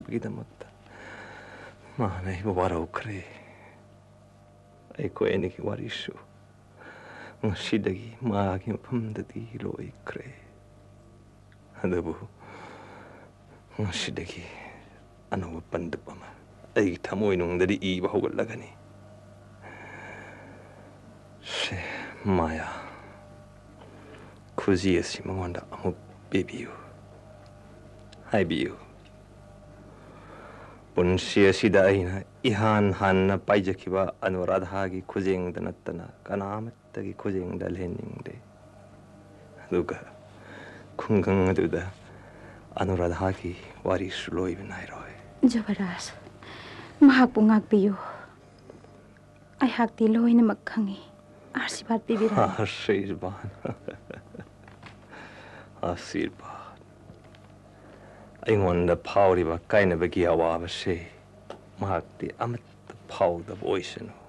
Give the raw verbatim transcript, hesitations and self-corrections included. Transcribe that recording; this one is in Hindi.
ꯄꯤꯕꯤꯗꯃꯛꯇ ꯃꯥꯅ ꯑꯩꯕꯨ ꯋꯥꯔꯧꯈ꯭ꯔꯦ ꯑꯩꯈꯣꯏ ꯑꯅꯤꯒꯤ ꯋꯥꯔꯤꯁꯨ ꯉꯁꯤꯗꯒꯤ ꯃꯥꯒꯤ ꯃꯐꯝꯗꯗꯤ ꯂꯣꯏꯈ꯭ꯔꯦ ꯑꯗꯨꯕꯨ ꯉꯁꯤꯗꯒꯤ ꯑꯅꯧꯕ ꯄꯟꯗꯨꯞ ꯑꯃ ꯑꯩꯒꯤ ꯊꯃꯣꯏꯅꯨꯡꯗꯗꯤ ꯏꯕ ꯍꯧꯒꯠꯂꯒꯅꯤ ꯁꯦ ꯃꯥꯌꯥ ꯈꯨꯖꯤ ꯑꯁꯤ ꯃꯉꯣꯟꯗ ꯑꯃꯨꯛ ꯄꯤꯕꯤꯌꯨ ꯍꯥꯏꯕꯤꯌꯨ ꯄꯨꯟꯁꯤ ꯑꯁꯤꯗ ꯑꯩꯅ इहान हान पाइजखिबा अनुराधा की खुजेंग नत्तना कनामत की खुजेंग लेनिंगदे अदुगा खुंगंग अदुदा अनुराधा की वारी सुलोई बनाइरोय जबराज महाक पुंगाक पियो आई हाकती लोइना मखंगी आशीर्वाद पिबिरा आशीर्वाद आशीर्वाद अइंगोंदा फावरिबा काइनबगी अवाबसे महाकती अमत फाउदब ओइसनु